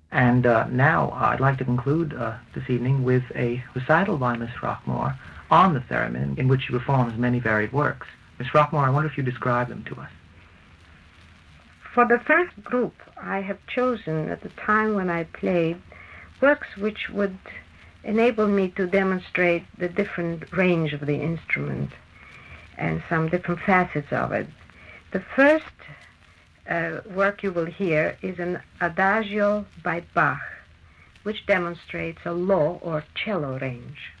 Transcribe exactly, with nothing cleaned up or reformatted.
And uh, now uh, I'd like to conclude uh, this evening with a recital by Miss Rockmore on the theremin, in which she performs many varied works. Miss Rockmore, I wonder if you describe them to us. For the first group, I have chosen at the time when I played works which would enable me to demonstrate the different range of the instrument and some different facets of it. The first uh, work you will hear is an adagio by Bach, which demonstrates a low or cello range.